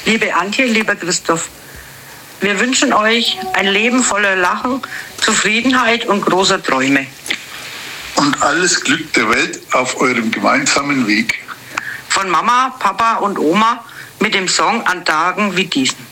Liebe Antje, lieber Christoph, wir wünschen euch ein Leben voller Lachen, Zufriedenheit und großer Träume. Und alles Glück der Welt auf eurem gemeinsamen Weg. Von Mama, Papa und Oma mit dem Song an Tagen wie diesen.